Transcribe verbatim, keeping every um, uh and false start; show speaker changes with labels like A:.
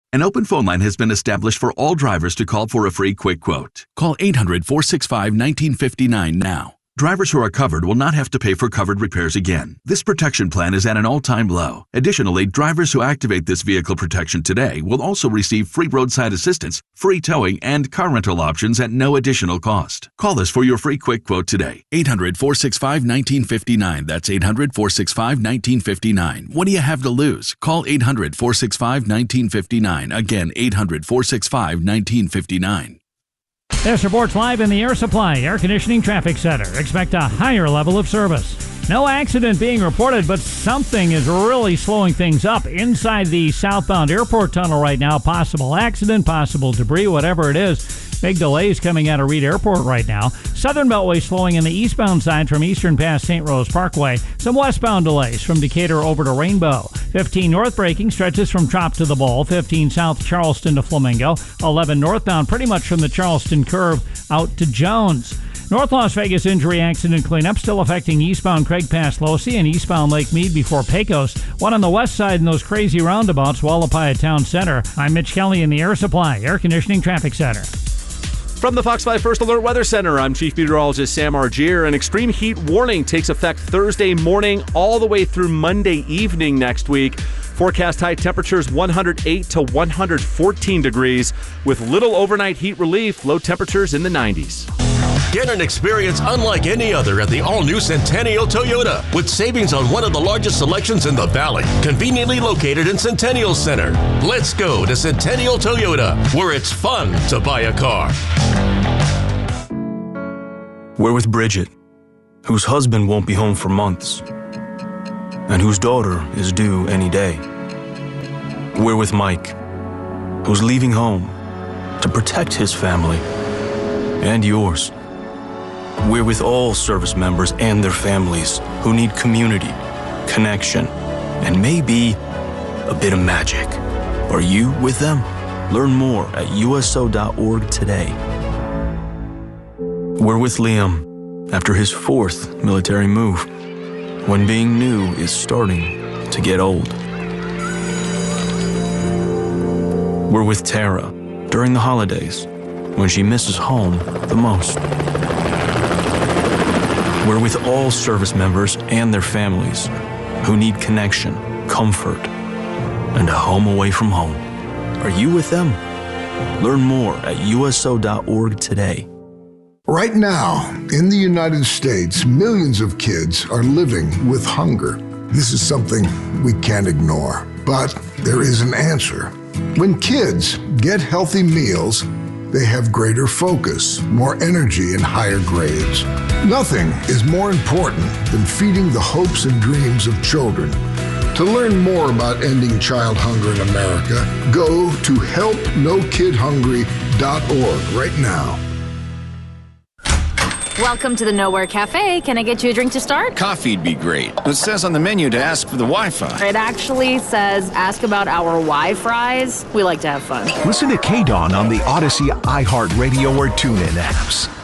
A: An open phone line has been established for all drivers to call for a free quick quote. Call eight hundred, four six five, one nine five nine now. Drivers who are covered will not have to pay for covered repairs again. This protection plan is at an all-time low. Additionally, drivers who activate this vehicle protection today will also receive free roadside assistance, free towing, and car rental options at no additional cost. Call us for your free quick quote today. eight hundred, four six five, one nine five nine. That's eight hundred, four six five, one nine five nine. What do you have to lose? Call eight hundred, four six five, one nine five nine. Again, eight hundred, four six five, one nine five nine.
B: This reports live in the Air Supply Air Conditioning Traffic Center. Expect a higher level of service. No accident being reported, but something is really slowing things up inside the southbound airport tunnel right now. Possible accident, possible debris, whatever it is. Big delays coming out of Reed Airport right now. Southern Beltway slowing in the eastbound side from Eastern past Saint Rose Parkway. Some westbound delays from Decatur over to Rainbow. fifteen north braking stretches from Trop to the Bowl. fifteen south Charleston to Flamingo. eleven northbound pretty much from the Charleston curve out to Jones. North Las Vegas injury accident cleanup still affecting eastbound Craig Pass Losee and eastbound Lake Mead before Pecos. One on the west side in those crazy roundabouts, Wallapaya Town Center. I'm Mitch Kelly in the Air Supply Air Conditioning Traffic Center.
C: From the Fox five First Alert Weather Center, I'm Chief Meteorologist Sam Argier. An extreme heat warning takes effect Thursday morning all the way through Monday evening next week. Forecast high temperatures one hundred eight to one hundred fourteen degrees with little overnight heat relief, low temperatures in the nineties.
D: Get an experience unlike any other at the all-new Centennial Toyota with savings on one of the largest selections in the Valley, conveniently located in Centennial Center. Let's go to Centennial Toyota, where it's fun to buy a car.
E: We're with Bridget, whose husband won't be home for months, and whose daughter is due any day. We're with Mike, who's leaving home to protect his family and yours. We're with all service members and their families who need community, connection, and maybe a bit of magic. Are you with them? Learn more at U S O dot org today. We're with Liam after his fourth military move, when being new is starting to get old. We're with Tara during the holidays, when she misses home the most. We're with all service members and their families who need connection, comfort, and a home away from home. Are you with them? Learn more at U S O dot org today.
F: Right now, in the United States, millions of kids are living with hunger. This is something we can't ignore, but there is an answer. When kids get healthy meals, they have greater focus, more energy, and higher grades. Nothing is more important than feeding the hopes and dreams of children. To learn more about ending child hunger in America, go to help no kid hungry dot org right now.
G: Welcome to the Nowhere Cafe. Can I get you a drink to start?
H: Coffee'd be great. It says on the menu to ask for the Wi-Fi.
G: It actually says ask about our Wi-Fries. We like to have fun.
I: Listen to K-Dawn on the Odyssey, iHeartRadio, or TuneIn apps.